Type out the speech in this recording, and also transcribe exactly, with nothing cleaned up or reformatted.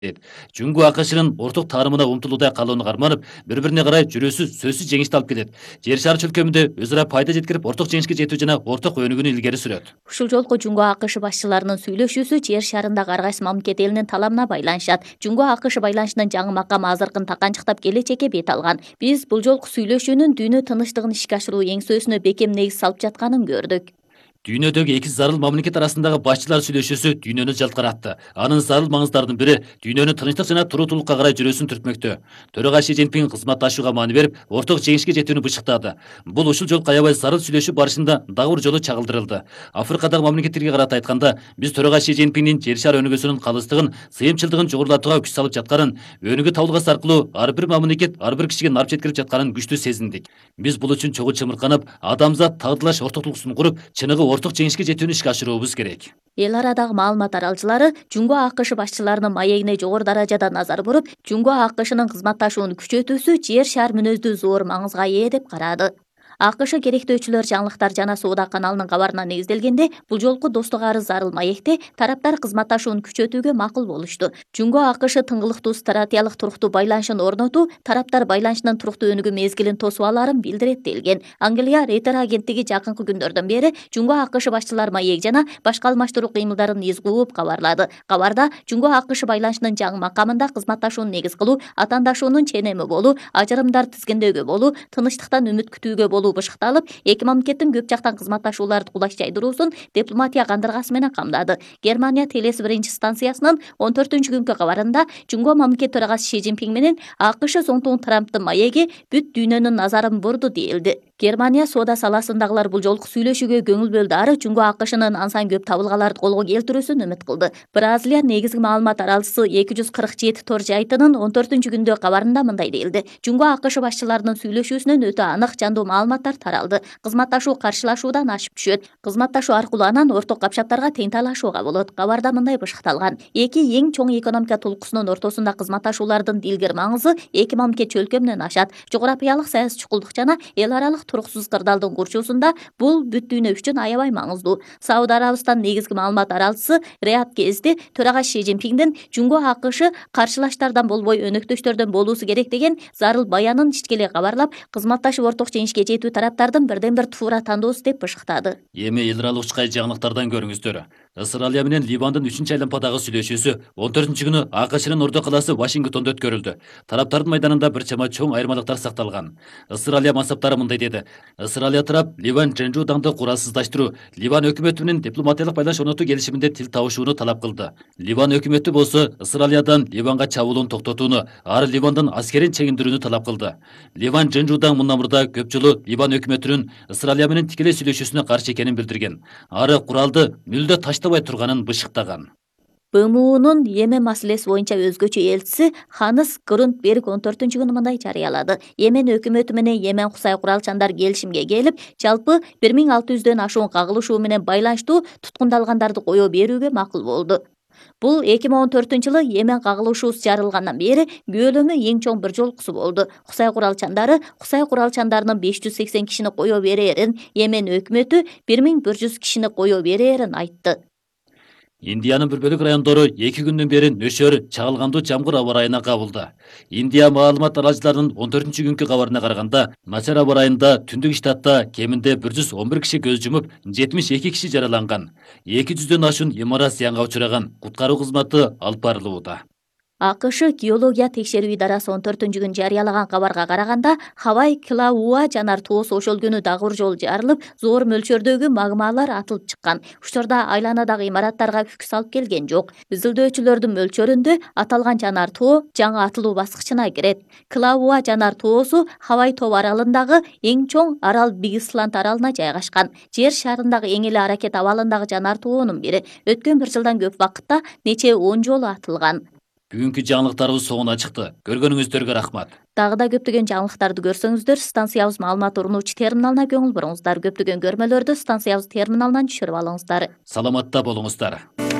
Жунго АКШнын орток таанымына умтулуудай калууну карманып, бири-бирине карай жүрүүсүз сөзсүз жеңишти алып келет. Жер шары чөлкөмүндө өз ара пайда жеткирип, орток жеңишке жетүү жана орток өнүгүүнү илгери сүрөт. Ушул жолку Жунго АКШ башчыларынын сүйлөшүүсү жер шарындагы ар кайсы мамлекет элинин талабына байланышат. Жунго АКШ байланышынын жаңы макамы азыркын таканчыктап келечекке бет алган. Биз бул жолку сүйлөшүүнүн дүйнө тынычтыгын ишке ашыруу эңсөөсүнө бекем негиз салып жатканын көрдүк. Дүйнөдөгү эки зарыл мамлекет арасындагы башчылар сүйлөшүүсү дүйнөнү жалткаратты. Анын зарыл маңыздарынын бири дүйнөнүн тынчтык жана туруутулукка карай жүрүүсүн түртмөктө. Төрага Ши Цзиньпин кызматташууга маани берип, орток жеңишке жетүүнү бышыктады. Бул ушул жолку аябай зарыл сүйлөшүү барышында дагы бир жолу чагылдырылды. Африкадагы мамлекеттерге карата айтканда, биз төрага Ши Цзиньпиндин жер шары өнүгүүсүнүн калыстыгын, сыйымчылдыгын жогорулатууга күч салып жатканын, өнүгүү табылгасы аркылуу ар бир мамлекет ар бир кишиге нарп жеткирип жатканын күчтүү сезиндик. Биз бул үчүн чогуу чымырканып, адамзат тагдылаш ортоктугун куруп, чыныгы орток жеңишке жетүүнү ишке ашыруубуз керек. Эл арадагы маалымат аралчылары Жунго АКШ башчыларынын маегине жогору даражада назар буруп, Жунго АКШнын кызматташууну күчөтүүсү жер шар мүнөздүү зор маңызга ээ деп карады. АКШ керектөөчүлөр жаңылыктар жана соода каналынын кабарына негизделгенде, бул жолку достук арыз зарыл маекте тараптар кызматташууну күчөтүүгө макул болушту. Жунго АКШ тыңгылыктуу стратегиялык туруктуу байланышын орнотуу, тараптар байланышынын туруктуу өнүгүү мезгилин тосуп аларын билдирет делген. Англия Рейтер агенттиги жакынкы күндөрдөн бери Жунго АКШ башчылар маек жана башка алмаштыруу кыймылдарын из кууп кабарлады. Кабарда Жунго АКШ байланышынын жаңы макамында кызматташууну негиз кылуу, атаандашуунун ченеми болуу, ажырымдар тизгиндөөгө болуу, тынычтыктан үмүт күтүүгө болуу бышыкталып, эки мамлекеттин көп жактан кызматташууларды кулаш жайдыруусун дипломатия кандыргасы менен камдады. Германия телеси биринчи станциясынын он төртүнчү күнкү кабарында Жунго мамлекет төрагасы Ши Цзиньпин менен АКШ соңтугун Трамптын маеги бүт дүйнөнүн назарын бурду дейилди. Германия соода саласындагылар бул жолку сүйлөшүүгө көңүл бөлдү, ары Жунго АКШнын ансан көп табылгаларды колго келтирүүсүн үмүт кылды. Бразилия негизги маалымат аралчысы эки жүз кырк жети тор жайтынын он төртүнчү күндө кабарында мындай дейилди. Жунго АКШ башчыларынын сүйлөшүүсүнөн өтө анык, жандуу маалыматтар таралды. Кызматташуу каршылашуудан ашып түшөт. Кызматташуу аркылуу анан орток капчаптарга тең талашууга болот. Кабарда мындай бышыкталган: эки эң чоң экономика толкусунун ортосунда кызматташуулардын дилгер маңызы эки мамлекет чөлкө менен ашат. Жогорапиялык саясий чукулдук жана эл аралык туруксуз кырдаалдын курчуусунда бул бүт дүйнө үчүн аябай маңыздуу. Сауд Арабистан негизги маалымат аралчысы Рият Кезди төрага Ши Цзиньпиндин Жунго АКШ каршылаштардан болбой өнөктөштөрдөн болуусу керек деген зарыл баянын ичкелей кабарлап, кызматташып орток жеңишке жетүү тараптардын бирден бир туура тандоосу деп бышыктады. Эми эл аралык учкай жаңылыктардан көрүңүздөр. Ысыралия менен Ливандын үчүнчү айлампадагы сүйлөшүүсү он төртүнчү күнү АКШнын ордо калаасы Вашингтондо өткөрүлдү. Тараптардын майданында бир чама чоң айырмалыктар сакталган. Ысыралия мансаптары мындай деди: Ысыралия тарап Ливан Женжу даңды куралсыздаштыруу, Ливан өкмөтү менен дипломатиялык байланыш орнотуу келишиминде тил табышууну талап кылды. Ливан өкмөтү болсо Ысыралиядан Ливанга чабуулун токтотууну, ары Ливандан аскерин чегиндирүүнү талап кылды. Ливан Женжудаң мындан мурда көп жолу Ливан өкмөтүнүн Ысыралия менен тикелей сүйлөшүүсүнө каршы экенин билдирген. Ары куралды мүлдө таштабай турганын бышыктаган. БМУнун Йемен маселеси боюнча өзгөчө элчиси Ханс Грундберг он төртүнчү күнү мындай жарыялады: Йемен өкмөтү менен Йемен кусай куралчандар келишимге келип, жалпы бир миң алты жүздөн ашуун кагылышуу менен байланыштуу туткундалгандарды кое берүүгө макул болду. Бул эки миң он төртүнчү жылы Йемен кагылышуусу жарылгандан бери күбөлөмө эң чоң бир жолкусу болду. Кусай куралчандары Кусай куралчандарынын беш жүз сексен кишини кое берерин, Йемен өкмөтү бир миң бир жүз кишини кое берерин айтты. Индиянын бир бөлүк райондору эки күндөн бери нөшөр, чагылгандуу жамгыр аба ырайына кабылды. Индия маалымат аралчыларынын он төртүнчү күнкү кабарына караганда, начар аба ырайында түндүк штатта кеминде бир жүз он бир киши көз жумуп, жетимиш эки киши жараланган. эки жүздөн ашуун имарат зыянга учураган. Куткаруу кызматы алып барылууда. АКШ геология текшерүү идарасы он төртүнчү күн жарыялаган кабарга караганда, Хавай Килауа жанар тоосу ошол күнү дагы бир жолу жарылып, зор мөлчөрдөгү магмалар атылып чыккан. Учурда айланадагы имараттарга күч салып келген жок. Изилдөөчүлөрдүн мөлчөрүндө аталган жанар тоо жаңы атылуу баскычына кирет. Килауа жанар тоосу Хавай тоо аралындагы эң чоң арал Биг Исланд аралына жайгашкан. Жер шарындагы эң эле аракет абалындагы жанар тоонун бири. Өткөн бир жылдан көп вакытта нече он жолу атылган. Бүгүнкү жаңылыктарыбыз соңуна чыкты. Көргөнүңүздөргө рахмат. Дагы да көптөгөн жаңылыктарды көрсөңүздөр, станциябыз маалымат урунуучу терминалына көңүл буруңуздар. Көптөгөн көрмөлөрдү станциябыз терминалынан түшүрүп алыңыздар. Саламатта болуңуздар.